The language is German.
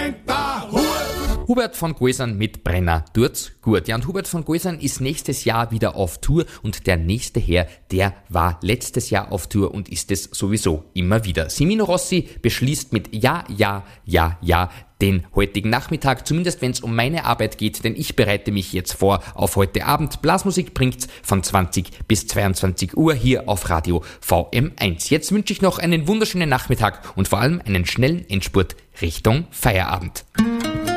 Hubert von Goisern mit Brenner tut's gut. Ja, und Hubert von Goisern ist nächstes Jahr wieder auf Tour und der nächste Herr, der war letztes Jahr auf Tour und ist es sowieso immer wieder. Semino Rossi beschließt mit Ja den heutigen Nachmittag, zumindest wenn es um meine Arbeit geht, denn ich bereite mich jetzt vor auf heute Abend. Blasmusik bringt's von 20 bis 22 Uhr hier auf Radio VM1. Jetzt wünsche ich noch einen wunderschönen Nachmittag und vor allem einen schnellen Endspurt Richtung Feierabend.